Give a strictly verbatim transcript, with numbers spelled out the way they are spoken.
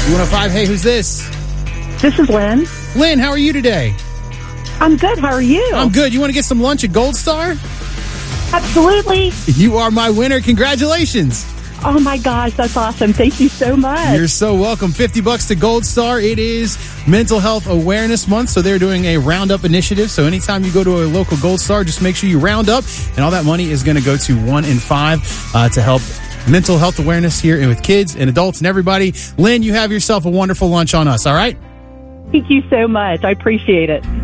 one oh five, hey, who's this? This is Lynn. Lynn, how are you today? I'm good. How are you? I'm good. You want to get some lunch at Gold Star? Absolutely. You are my winner. Congratulations. Oh, my gosh. That's awesome. Thank you so much. You're so welcome. fifty bucks to Gold Star. It is Mental Health Awareness Month, so they're doing a roundup initiative. So anytime you go to a local Gold Star, just make sure you round up, and all that money is going to go to One in Five uh, to help mental health awareness here with kids and adults and everybody. Lynn, you have yourself a wonderful lunch on us, all right? Thank you so much. I appreciate it.